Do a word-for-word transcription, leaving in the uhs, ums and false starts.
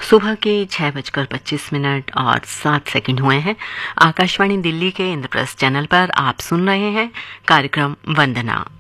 सुबह के छह बजकर पच्चीस मिनट और सात सेकंड हुए हैं। आकाशवाणी दिल्ली के इंद्रप्रस्थ चैनल पर आप सुन रहे हैं कार्यक्रम वंदना।